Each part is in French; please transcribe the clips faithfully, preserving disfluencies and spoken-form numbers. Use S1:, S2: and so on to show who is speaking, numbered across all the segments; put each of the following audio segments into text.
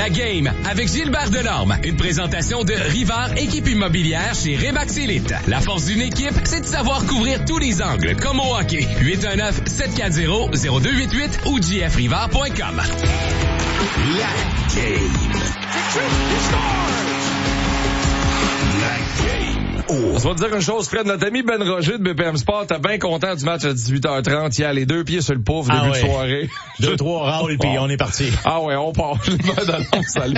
S1: La Game avec Gilbert Delorme. Une présentation de Rivard Équipe Immobilière chez Remax Elite. La force d'une équipe, c'est de savoir couvrir tous les angles, comme au hockey. huit un neuf, sept quatre zéro, zéro deux huit huit ou j f rivard point com. La Game. La Game.
S2: Oh. On va te dire une chose, Fred, notre ami Ben Roger de B P M Sport, t'es bien content du match à dix-huit heures trente. Il a les deux pieds sur le pouf,
S3: ah
S2: début
S3: ouais.
S2: de soirée.
S3: Deux, trois rounds, et puis on est parti.
S2: Ah ouais, on part. Gilbert Delorme, salut.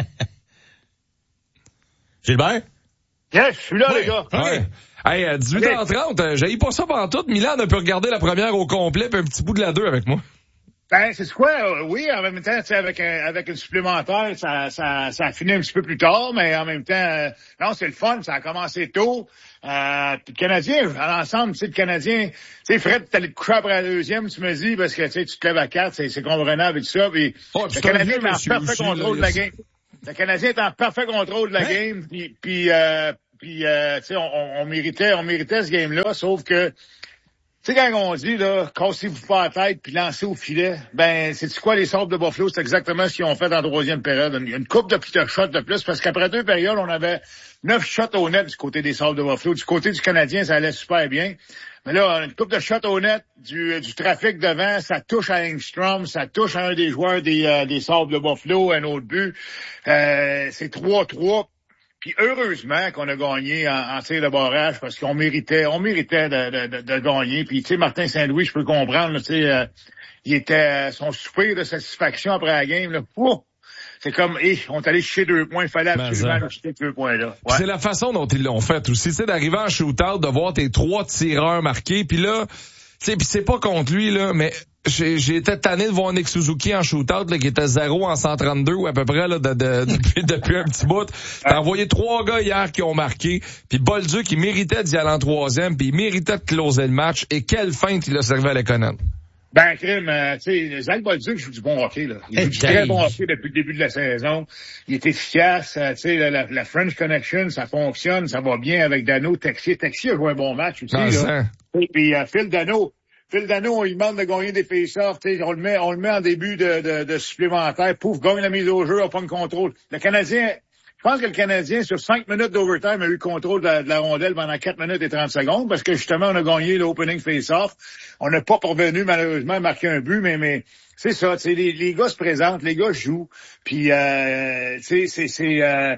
S3: Gilbert?
S4: Yes, je suis là,
S2: ouais.
S4: les gars.
S2: Ouais. Hey, à dix-huit heures trente, okay. J'haïs pas ça pendant tout. Milan a pu regarder la première au complet, puis un petit bout de la deux avec moi.
S4: Ben, c'est quoi? Euh, oui, en même temps, tu sais, avec un, avec une supplémentaire, ça, ça, ça a fini un petit peu plus tard, mais en même temps, euh, non, c'est le fun, ça a commencé tôt. Euh, puis le Canadien, à l'ensemble, tu sais, le Canadien, tu sais, Fred, t'es allé te coucher après la deuxième, tu me dis, parce que, tu sais, tu te lèves à quatre, c'est, c'est comprenable et tout ça, puis
S2: oh,
S4: le Canadien est en parfait aussi, contrôle là, de la game. Le Canadien est en parfait contrôle de la hein? game, puis, puis, euh, puis, euh, tu sais, on, on méritait, on méritait ce game-là, sauf que, tu sais, quand on dit, là, cassez-vous pas la tête puis lancez au filet, ben, c'est quoi les Sabres de Buffalo? C'est exactement ce qu'ils ont fait en troisième période. Une, une coupe de petits shots de plus, parce qu'après deux périodes, on avait neuf shots au net du côté des Sabres de Buffalo. Du côté du Canadien, ça allait super bien. Mais là, une coupe de shots au net, du, du trafic devant, ça touche à Engstrom, ça touche à un des joueurs des, euh, des Sabres de Buffalo, un autre but. Euh, c'est trois trois. Puis heureusement qu'on a gagné en, en tir de barrage parce qu'on méritait, on méritait de, de, de, de gagner. Puis tu sais, Martin Saint-Louis, je peux comprendre, tu sais, euh, il était son soupir de satisfaction après la game. Là, Pouh! C'est comme, hé, hey, on est allé chercher deux points, il fallait absolument acheter deux points là. Ouais.
S2: C'est la façon dont ils l'ont fait aussi, c'est d'arriver en shootout, de voir tes trois tireurs marqués, puis là, tu sais, puis c'est pas contre lui là, mais j'ai, j'ai été tanné de voir Nick Suzuki en shootout, là, qui était zéro en cent trente-deux ou à peu près, là, de, de, depuis, depuis un petit bout. T'as envoyé trois gars hier qui ont marqué, puis Bolduc, qui méritait d'y aller en troisième, puis il méritait de closer le match, et quelle feinte il a servi à Lekonen.
S4: Ben, crime, euh, tu sais, Zach Bolduc joue du bon hockey, là. Il joue du très bon hockey depuis le début de la saison. Il est efficace, euh, tu sais, la, la French Connection, ça fonctionne, ça va bien avec Dano. Texier, Texier a joué un bon match aussi, non, là. Et puis, euh, Phil Dano, Phil Dano, on lui demande de gagner des face-offs, on le met, on le met en début de, de, de supplémentaire. Pouf, gagne la mise au jeu, on prend le contrôle. Le Canadien, je pense que le Canadien, sur cinq minutes d'overtime, a eu le contrôle de la, de la rondelle pendant quatre minutes et trente secondes, parce que justement, on a gagné l'opening face-off. On n'a pas parvenu, malheureusement, à marquer un but, mais, mais, c'est ça, tu sais, les, les gars se présentent, les gars jouent, puis, euh, tu sais, c'est, c'est, euh,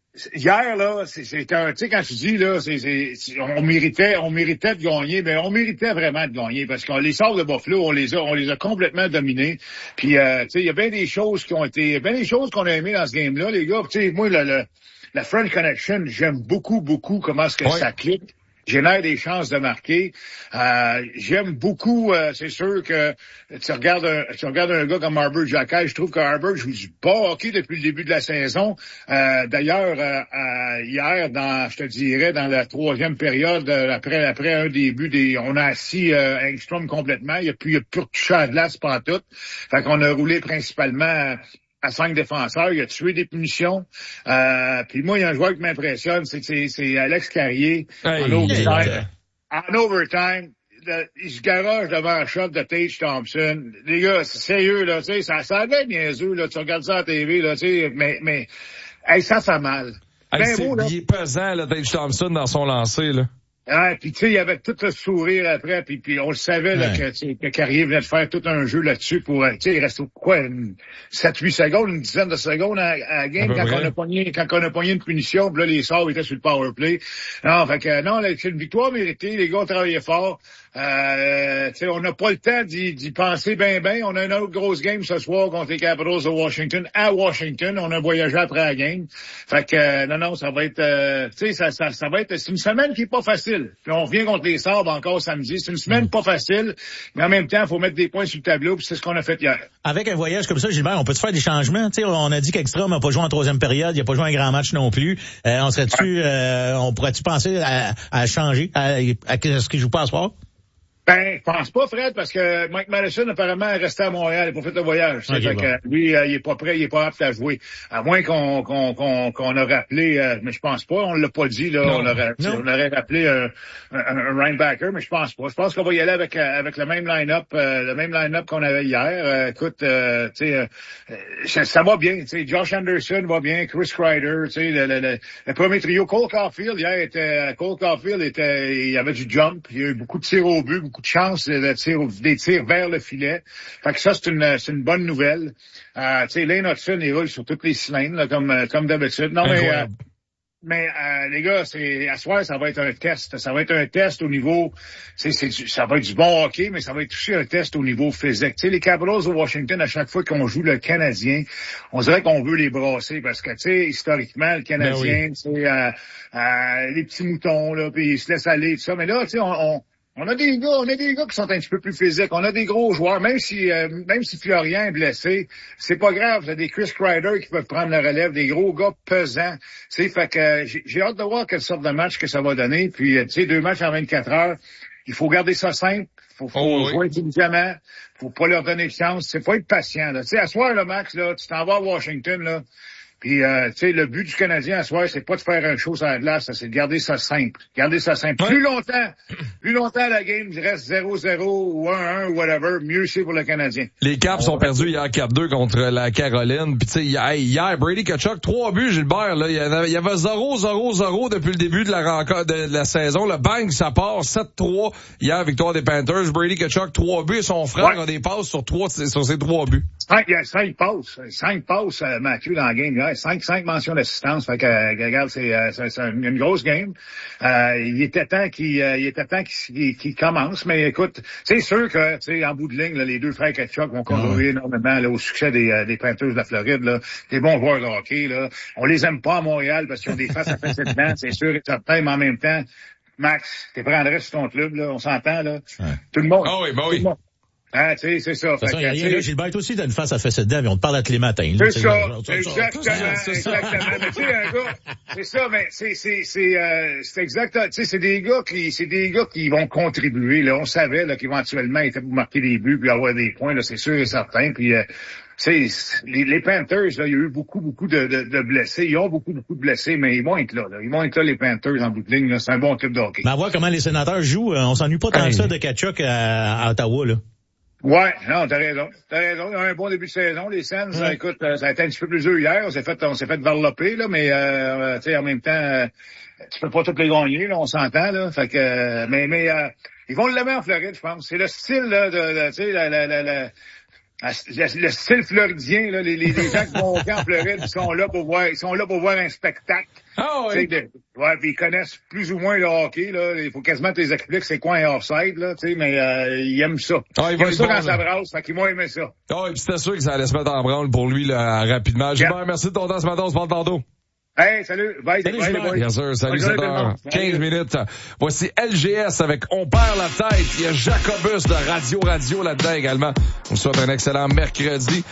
S4: hier, là, c'est, c'est un, tu sais, quand tu dis, là, c'est, c'est, on méritait, on méritait de gagner, mais on méritait vraiment de gagner, parce qu'on les sort de Buffalo, on les a, on les a complètement dominés. Puis, euh, tu sais, il y a bien des choses qui ont été, bien des choses qu'on a aimées dans ce game-là, les gars. Tu sais, moi, le, le, la French Connection, j'aime beaucoup, beaucoup comment est-ce que ouais. ça clique. Génère des chances de marquer. Euh, j'aime beaucoup, euh, c'est sûr que tu regardes un, tu regardes un gars comme Arbor Xhekaj, je trouve que Arbor joue du bon hockey depuis le début de la saison. Euh, d'ailleurs, euh, euh, hier, dans, je te dirais, dans la troisième période, euh, après, après un début des, on a assis euh, Engstrom complètement. Il n'y a plus, il y a plus touché à la glace pantoute. Fait qu'on a roulé principalement à cinq défenseurs, il a tué des punitions. Euh, puis moi, il y a un joueur qui m'impressionne, c'est, c'est, c'est Alex Carrier hey, en overtime. En overtime, le, il se garage devant un shot de Tage Thompson. Les gars, c'est sérieux, là, tu sais, ça, ça avait niaiseux, là, tu regardes ça à la T V, là, tu sais, mais, mais, hey, ça fait mal.
S2: Hey, ben c'est beau, là. Il est pesant, là, Tage Thompson, dans son lancer, là.
S4: Ah, puis tu sais, il y avait tout le sourire après, puis puis on le savait là, ouais. que, que Carrier venait de faire tout un jeu là-dessus pour, tu sais, il reste quoi, sept huit secondes, une dizaine de secondes à, à la game quand on a pogné, quand on a pogné une punition, puis là les Sabres étaient sur le power play. Non, fait que non, là, c'est une victoire méritée, les gars ont travaillé fort. Euh, tu sais, on n'a pas le temps d'y, d'y penser bien, bien. On a une autre grosse game ce soir contre les Capitals de Washington, à Washington. On a voyagé après la game. Fait que, euh, non, non, ça va être, euh, tu sais, ça, ça, ça va être, c'est une semaine qui est pas facile. Puis on revient contre les Sabres encore samedi. C'est une semaine pas facile, mais en même temps, il faut mettre des points sur le tableau, puis c'est ce qu'on a fait hier.
S3: Avec un voyage comme ça, Gilbert, on peut-se faire des changements? Tu sais, on a dit qu'Extrom n'a pas joué en troisième période, il n'a pas joué un grand match non plus. Euh, on serait-tu, euh, on pourrait-tu penser à, à changer, à, à, à ce qu'il joue pas à ce soir?
S4: Ben, je pense pas, Fred, parce que Mike Madison, apparemment, est resté à Montréal. Il n'a pas fait le voyage. Okay, fait bon. que lui, euh, il est pas prêt, il est pas apte à jouer. À moins qu'on qu'on qu'on qu'on a rappelé, euh, mais je pense pas, on l'a pas dit, là. On aurait, on aurait rappelé un, un, un linebacker, mais je pense pas. Je pense qu'on va y aller avec avec le même line-up, euh, le même line-up qu'on avait hier. Euh, écoute, euh, tu sais, euh, ça, ça va bien. Tu sais, Josh Anderson va bien, Chris Kreider, tu sais, le, le, le, le premier trio. Cole Caulfield, hier, était, Cole Caulfield était, il y avait du jump, il y a eu beaucoup de tirs au but, beaucoup de chance de tirs, des tirs vers le filet. Fait que ça, c'est une, c'est une bonne nouvelle. Euh, tu sais, Lane Hudson, il roule sur toutes les cylindres, là, comme, comme d'habitude. Non, mais, euh, mais, euh, les gars, c'est, à soir, ça va être un test. Ça va être un test au niveau, c'est, c'est, ça va être du bon hockey, mais ça va être aussi un test au niveau physique. Tu sais, les Capitals de Washington, à chaque fois qu'on joue le Canadien, on dirait qu'on veut les brasser parce que, tu sais, historiquement, le Canadien, ben oui. c'est, euh, euh, les petits moutons, là, puis ils se laissent aller, tout ça. Mais là, tu sais, on, on On a des gars, on a des gars qui sont un petit peu plus physiques. On a des gros joueurs, même si euh, même si Florian est blessé, c'est pas grave. Il y a des Chris Kreider qui peuvent prendre la relève, des gros gars pesants. Tu sais, fait que euh, j'ai, j'ai hâte de voir quelle sorte de match que ça va donner. Puis, tu sais, deux matchs en vingt-quatre heures, il faut garder ça simple. Faut, faut oh, jouer oui. intelligemment. Faut pas leur donner de chance. C'est faut être patient. Tu sais, à soir, le Max, là, tu t'en vas à Washington, là. Puis, euh, tu sais, le but du Canadien à soir, c'est pas de faire une chose à la glace, c'est de garder ça simple. Garder ça simple. Ouais. Plus longtemps, plus longtemps la game reste zéro zéro ou un un ou whatever, mieux c'est pour le Canadien.
S2: Les Caps sont perdus hier quatre deux contre la Caroline. Puis tu sais, hier, hier, Brady Tkachuk, trois buts, Gilbert, là. Il y avait, il y avait zéro zéro zéro depuis le début de la rencontre, de la saison. Le bang, ça part, sept trois. Hier, victoire des Panthers. Brady Tkachuk, trois buts. Son frère ouais. a des passes sur trois, sur ses trois buts.
S4: Cinq, il y a cinq passes. Cinq passes, euh, Mathieu, dans la game hier. Cinq, cinq mentions d'assistance. Fait que, euh, regarde, c'est, euh, c'est, c'est une, une grosse game. Euh, il était temps qu'il, euh, il était temps qu'il, qu'il commence. Mais écoute, c'est sûr que, tu sais, en bout de ligne, là, les deux frères Tkachuk vont contribuer mmh. énormément, là, au succès des, euh, des Panthers de la Floride, là. Des bons joueurs de hockey, là. On les aime pas à Montréal parce qu'ils ont des faces à face dedans, c'est sûr et certain, mais en même temps, Max, t'es prendrais sur ton club, là. On s'entend, là. Ouais. Tout le monde.
S2: Ah oui, bah oui.
S4: Ah, tu sais, c'est ça.
S3: De toute façon, il y a rien là, Gilbert aussi, t'as une face à fesser dedans, mais on te parle à tous les matins.
S4: C'est ça, exactement, exactement. Mais tu sais, un gars, c'est ça, mais c'est, c'est, c'est, euh, c'est exact, tu sais, c'est des gars qui, c'est des gars qui vont contribuer, là. On savait, là, qu'éventuellement, ils étaient pour marquer des buts puis avoir des points, là, c'est sûr et certain. Puis, euh, c'est, les, les Panthers, là, il y a eu beaucoup, beaucoup de, de, de blessés. Ils ont beaucoup, beaucoup de blessés, mais ils vont être là, là. Ils vont être là, les Panthers, en bout de ligne, là. C'est un bon club de hockey.
S3: Mais à voir comment les Sénateurs jouent, on s'ennuie pas tant que ça de Tkachuk à, à Ottawa, là.
S4: Ouais, non, t'as raison. T'as raison. Il y a un bon début de saison. Les Sens, ouais. écoute, ça a été un petit peu plus dur hier. On s'est fait, on s'est fait varloper, là, mais, euh, tu sais, en même temps, euh, tu peux pas toutes les gagner, là, on s'entend, là. Fait que, euh, mais, mais, euh, ils vont le lever en Floride, je pense. C'est le style, là, de, de tu sais, la, la, la, la, le style floridien, là, les, les, les gens qui vont au camp en Floride, ils sont là pour voir, ils sont là pour voir un spectacle.
S2: Ah oui.
S4: De, ouais, puis ils connaissent plus ou moins le hockey, là. Il faut quasiment que tu les expliques c'est quoi un offside, là, tu sais, mais euh, ils aiment ça. Ah, ils aiment ça bon, quand ça brasse, fait qu'ils vont aimer ça.
S2: Ah, et puis c'était sûr que ça allait se mettre en branle pour lui, là, rapidement. Gilbert, yeah. merci de ton temps ce matin, on se parle tantôt.
S4: Hey, salut. Bye.
S2: Salut,
S4: bye, bye.
S2: Bien sûr. Salut, sept heures quinze minutes. Voici L G S avec On perd la tête. Il y a Jacobus de Radio Radio là-dedans également. On vous souhaite un excellent mercredi.